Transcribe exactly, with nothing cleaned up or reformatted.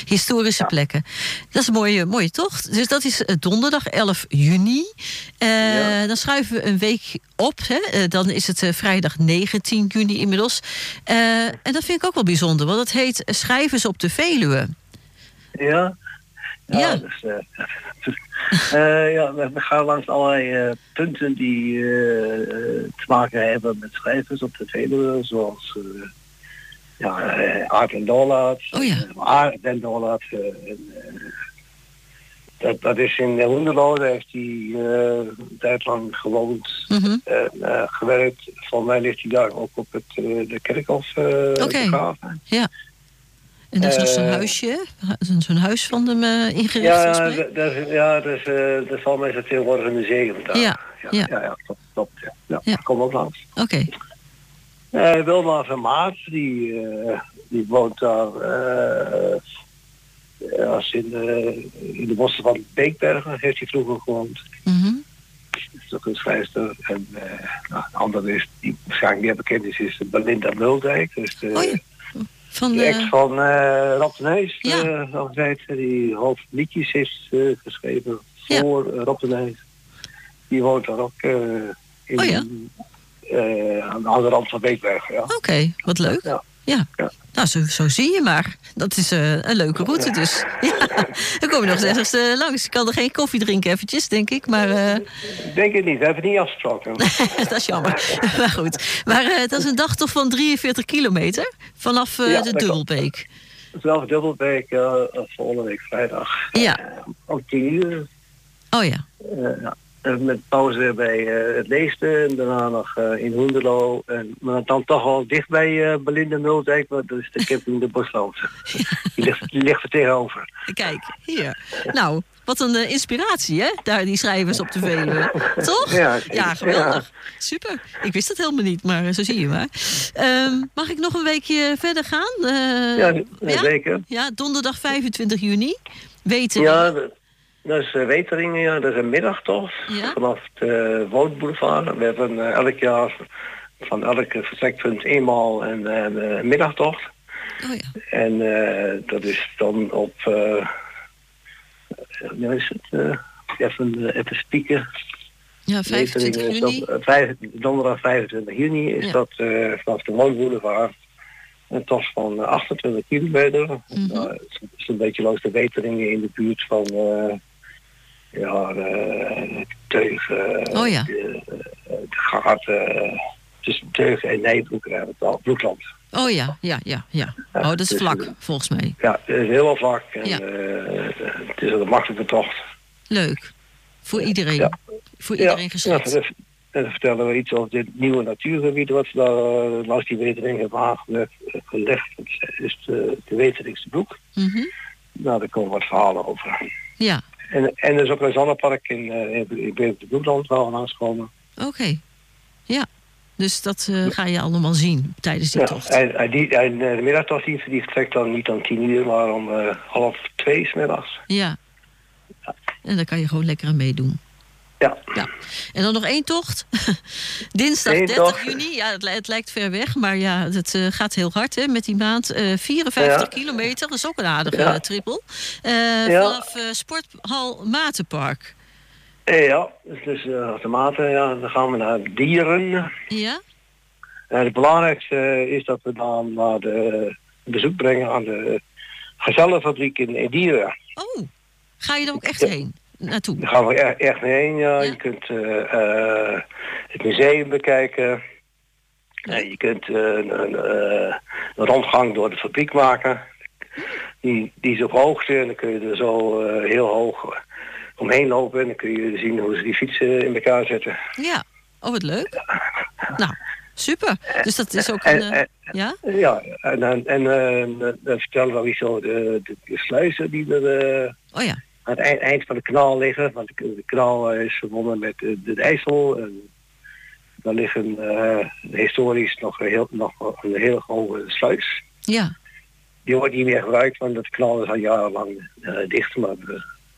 historische ja. plekken. Dat is een mooie, mooie tocht. Dus dat is donderdag elf juni. Uh, ja. Dan schuiven we een week op. Hè? Uh, dan is het uh, vrijdag negentien juni inmiddels. Uh, en dat vind ik ook wel bijzonder, want het heet Schrijvers op de Veluwe. Ja. Ja, ja. Dus, uh, uh, ja, we gaan langs allerlei uh, punten die uh, uh, te maken hebben met schrijvers op de Veluwe, zoals uh, ja, uh, Aart en Dollaard, oh, ja. uh, Aart en Dollaard. Uh, uh, dat, dat is in Hoenderloo, daar heeft hij uh, een tijd lang gewoond mm-hmm. en uh, gewerkt. Volgens mij ligt hij daar ook op het uh, de kerkhof uh, okay. begraven. Ja. En dat is nog zo'n huisje, zo'n huis van hem uh, ingericht? Ja, d- dat is, ja, dat is, uh, dat zal mij zo tegenwoordig een museum daar. Ja, ja, ja. ja, ja klopt, klopt. Ja. Ja, ja. Kom ook langs. Oké. Okay. Uh, Wilma van Maat, die, uh, die woont daar uh, als in, uh, in de bossen van Beekbergen, heeft hij vroeger gewoond. Mm-hmm. Dat is ook een schrijfster. En uh, nou, een andere is, die waarschijnlijk meer bekend is, is Belinda Muldijk. Dus de, oh ja. Van de ex van uh, Rob de Nijs, ja. uh, altijd, die hoofdliedjes heeft uh, geschreven voor ja. uh, Rob de Nijs. Die woont daar ook uh, in, oh ja. uh, aan de andere rand van Beekbergen. Ja. Oké, okay, wat leuk. Ja. Ja. ja. Nou, zo, zo zie je maar. Dat is uh, een leuke route dus. Ja. Dan kom je nog eens uh, langs. Ik kan er geen koffie drinken eventjes, denk ik. Maar, uh... denk ik niet, we hebben het niet afgesproken. Dat is jammer. Maar goed. Maar uh, dat is een dag toch van drieënveertig kilometer vanaf uh, ja, de Dubbelbeek. Vanaf Dubbelbeek, uh, volgende week vrijdag. Ja. Uh, om tien uur. Oh ja. Uh, ja. Met pauze bij uh, het Leeste en daarna nog uh, in Hoenderloo. En, maar dan toch al dicht bij uh, Belinda Muldijk, want dat is de camping de Bosland. Ja. Die, ligt, die ligt er tegenover. Kijk, hier. Nou, wat een uh, inspiratie, hè? Daar die schrijvers op de Veluwe. Toch? Ja, ja geweldig. Ja. Super. Ik wist het helemaal niet, maar uh, zo zie je maar. Um, mag ik nog een weekje verder gaan? Uh, ja, ja, zeker. Ja, donderdag vijfentwintig juni. Weten. Ja, dat is uh, Weteringen, ja, dat is een middagtocht ja? vanaf de Woonboulevard. We hebben uh, elk jaar van elk vertrekpunt eenmaal een, uh, een middagtocht. Oh ja. En uh, dat is dan op, uh, ja, is het, uh, even, uh, even spieken. Ja, vijfentwintig juni. Dat, uh, vijf, donderdag vijfentwintig juni is ja. dat uh, vanaf de Woonboulevard. Een tocht van achtentwintig kilometer. Mm-hmm. Uh, het is een beetje langs de Weteringen in de buurt van uh, ja, uh, Teug, uh, oh ja. de, de Gaard, uh, tussen Teug en Nijbroek en het Broekland. Oh ja, ja, ja, ja. Oh, dat is vlak, dus, volgens mij. Ja, het is heel vlak en ja. uh, het is een makkelijke tocht. Leuk. Voor iedereen. Ja. Voor ja. iedereen geschikt. Ja, en dan vertellen we iets over dit nieuwe natuurgebied wat we daar uh, langs die Wetering hebben aangelegd. Dat is de, de Weteringse Broek. Mm-hmm. Nou, daar komen wat verhalen over. Ja. En, en er is ook een zonnepark in, uh, in, in het Broekland waar we aanskomen. Oké. Okay. Ja. Dus dat uh, ga je allemaal zien tijdens die ja, tocht. En, en, die, en de middagtocht die, die vertrekt dan niet om tien uur, maar om uh, half twee 's middags. Ja. ja. En daar kan je gewoon lekker aan meedoen. Ja. ja. En dan nog één tocht. Dinsdag Eén dertig tocht. juni. Ja, het, het lijkt ver weg, maar ja, het uh, gaat heel hard hè, met die maand. Uh, vierenvijftig ja. kilometer, dat is ook een aardige ja. uh, trippel. Uh, ja. Vanaf uh, Sporthal Matenpark. Ja, dus, dus uh, de Maten, ja, dan gaan we naar Dieren. Ja. En het belangrijkste uh, is dat we dan naar de bezoek brengen aan de gezellenfabriek in, in Dieren. Oh, ga je er ook echt ja. heen? Naartoe. Daar gaan we er, echt mee heen, ja. ja. Je kunt uh, uh, het museum bekijken. Ja. Uh, je kunt uh, een, uh, een rondgang door de fabriek maken. Die, die is op hoogte en dan kun je er zo uh, heel hoog omheen lopen. En dan kun je zien hoe ze die fietsen in elkaar zetten. Ja, oh wat leuk. Ja. Nou, super. Dus dat is ook een... Uh, en, ja? Ja, en, en, en uh, dan vertellen we zo de, de, de sluizen die er... Uh, oh ja. aan het eind van de kanaal liggen, want de, de kanaal is verbonden met de, de IJssel. En daar liggen uh, historisch nog een heel, nog een heel hoge sluis. Ja. Die wordt niet meer gebruikt, want het kanaal is al jarenlang uh, dicht. Maar uh,